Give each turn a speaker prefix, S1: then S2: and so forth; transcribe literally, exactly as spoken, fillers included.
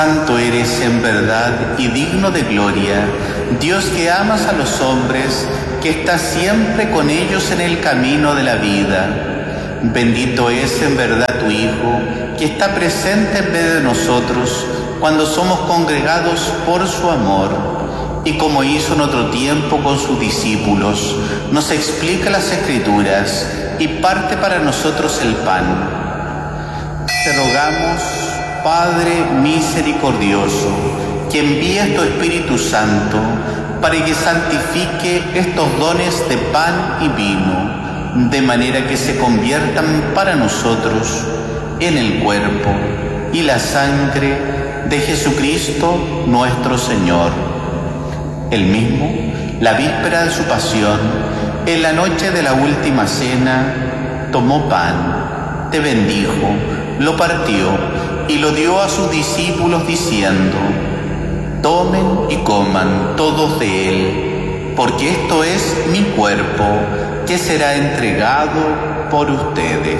S1: Santo eres en verdad y digno de gloria, Dios que amas a los hombres, que estás siempre con ellos en el camino de la vida. Bendito es en verdad tu Hijo, que está presente en medio de nosotros cuando somos congregados por su amor. Y como hizo en otro tiempo con sus discípulos, nos explica las Escrituras y parte para nosotros el pan. Te rogamos, Padre misericordioso, que envíes tu Espíritu Santo para que santifique estos dones de pan y vino, de manera que se conviertan para nosotros en el cuerpo y la sangre de Jesucristo nuestro Señor. Él mismo, la víspera de su pasión, en la noche de la última cena, tomó pan, te bendijo, lo partió y lo dio a sus discípulos diciendo: tomen y coman todos de él, porque esto es mi cuerpo, que será entregado por ustedes.